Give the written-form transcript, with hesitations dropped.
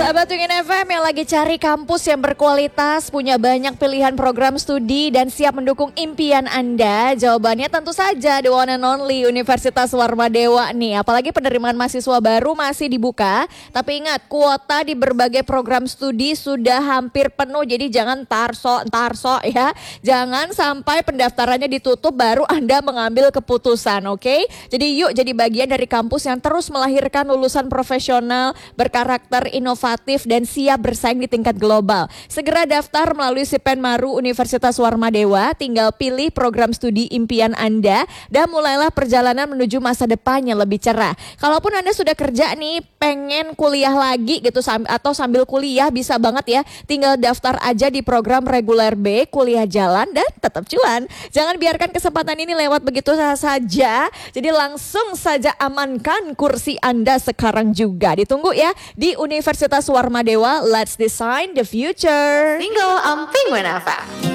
Sahabat Wingin FM yang lagi cari kampus yang berkualitas, punya banyak pilihan program studi dan siap mendukung impian Anda, jawabannya tentu saja the one and only Universitas Warmadewa nih. Apalagi penerimaan mahasiswa baru masih dibuka, tapi ingat kuota di berbagai program studi sudah hampir penuh, jadi jangan tarso ya. Jangan sampai pendaftarannya ditutup baru Anda mengambil keputusan, oke? Jadi yuk jadi bagian dari kampus yang terus melahirkan lulusan profesional, berkarakter inovatif dan siap bersaing di tingkat global. Segera daftar melalui Sipen Maru Universitas Warmadewa, tinggal pilih program studi impian Anda dan mulailah perjalanan menuju masa depan yang lebih cerah. Kalaupun Anda sudah kerja nih, pengen kuliah lagi gitu atau sambil kuliah bisa banget ya, tinggal daftar aja di program reguler B, kuliah jalan dan tetap cuan. Jangan biarkan kesempatan ini lewat begitu saja. Jadi langsung saja amankan kursi Anda sekarang juga. Ditunggu ya di Universitas Warmadewa. Let's design the future. Single on Penguin FM.